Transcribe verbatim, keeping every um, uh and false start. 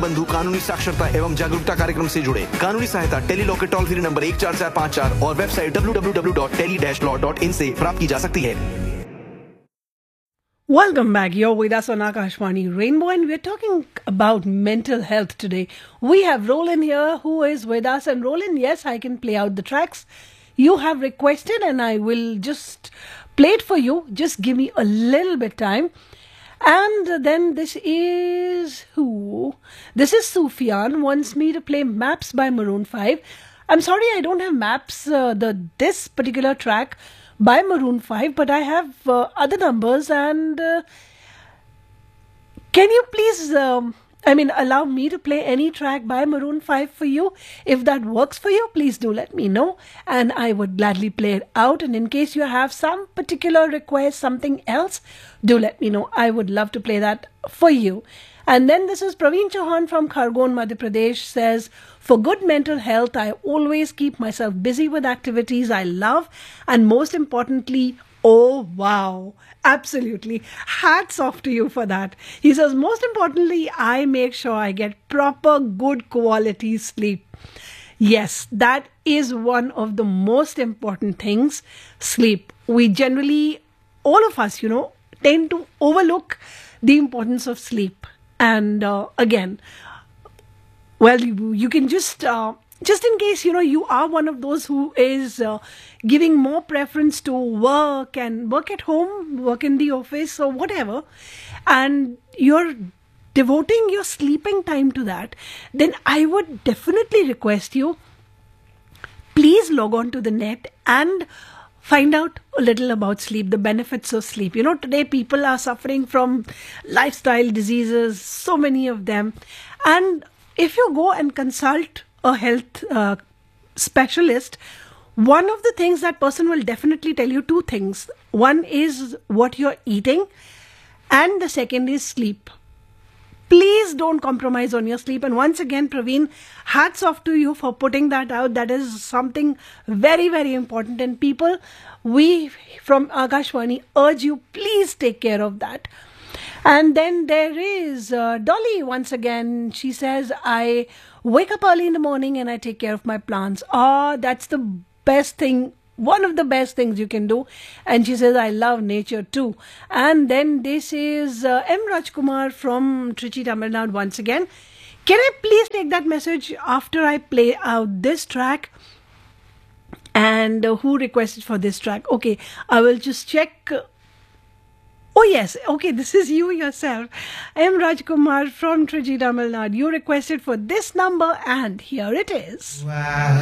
बंधु कानूनी साक्षरता एवं जागरूकता कार्यक्रम से जुड़े। कानूनी सहायता टेली लॉ के टोल फ्री नंबर एक चार चार पाँच चार और website W W W dot tele dash law dot in से प्राप्त की जा सकती है। Welcome back. You're with us on Akashvani Rainbow, and we're talking about mental health today. We have Roland here who is with us. And Roland, yes, I can play out the tracks you have requested, and I will just play it for you. Just give me a little bit time. And then this is who? This is Sufyan wants me to play Maps by Maroon five. I'm sorry I don't have Maps, uh, the this particular track by Maroon five, but I have uh, other numbers, and uh, can you please um, I mean allow me to play any track by Maroon five for you? If that works for you, please do let me know, and I would gladly play it out. And in case you have some particular request, something else, do let me know. I would love to play that for you. And then this is Praveen Chauhan from Khargon, Madhya Pradesh, says, for good mental health, I always keep myself busy with activities I love, and most importantly, oh wow, absolutely, hats off to you for that. He says, most importantly, I make sure I get proper good quality sleep. Yes, that is one of the most important things, sleep. We generally, all of us, you know, tend to overlook the importance of sleep. And uh, again, well, you, you can just, uh, just in case, you know, you are one of those who is uh, giving more preference to work and work at home, work in the office or whatever, and you're devoting your sleeping time to that, then I would definitely request you, please log on to the net and find out a little about sleep, the benefits of sleep. You know, today people are suffering from lifestyle diseases, so many of them. And if you go and consult a health uh, specialist, one of the things that person will definitely tell you two things. One is what you're eating, and the second is sleep. Please don't compromise on your sleep. And once again, Praveen, hats off to you for putting that out. That is something very, very important. And people, we from Akashvani urge you, please take care of that. And then there is uh, Dolly once again. She says, I wake up early in the morning and I take care of my plants. Ah, that's the best thing. One of the best things you can do. And she says, I love nature too. And then this is uh, M. Rajkumar from Trichy, Tamil Nadu once again. Can I please take that message after I play out this track? And uh, who requested for this track? Okay, I will just check. Oh yes, okay, this is you yourself. M. Rajkumar from Trichy, Tamil Nadu. You requested for this number, and here it is. Wow.